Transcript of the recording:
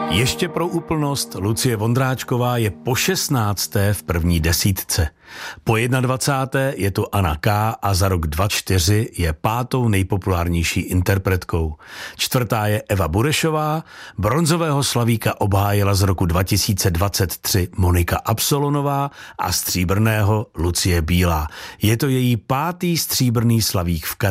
Ještě pro úplnost, Lucie Vondráčková je po 16. v první desítce. Po 21. je to Anna K. a za rok 2024 je 5. nejpopulárnější interpretkou. 4. je Eva Burešová, bronzového slavíka obhájila z roku 2023 Monika Absolonová a stříbrného Lucie Bílá. Je to její 5. stříbrný slavík v